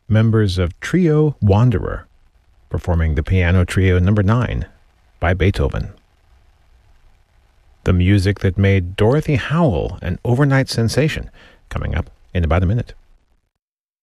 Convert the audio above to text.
members of Trio Wanderer performing the Piano Trio No. 9 by Beethoven. The music that made Dorothy Howell an overnight sensation, coming up in about a minute.